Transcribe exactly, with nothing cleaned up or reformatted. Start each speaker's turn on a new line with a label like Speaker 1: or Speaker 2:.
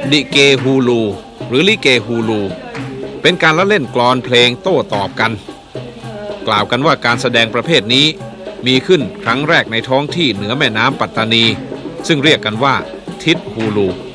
Speaker 1: ดิเกฮูลูหรือลิเกฮูลูเป็นการละเล่นกลอนเพลงโต้ตอบกันกล่าวกันว่าการแสดงประเภทนี้มีขึ้นครั้งแรกในท้องที่เหนือแม่น้ำปัตตานีซึ่งเรียกกันว่าทิศฮูลู